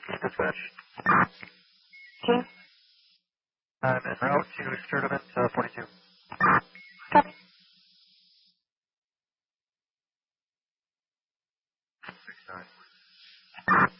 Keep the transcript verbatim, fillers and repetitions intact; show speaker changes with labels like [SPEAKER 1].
[SPEAKER 1] Dispatch.
[SPEAKER 2] Okay.
[SPEAKER 1] I'm en route to Sturdivant uh, forty-two.
[SPEAKER 2] Copy.
[SPEAKER 1] Six nine.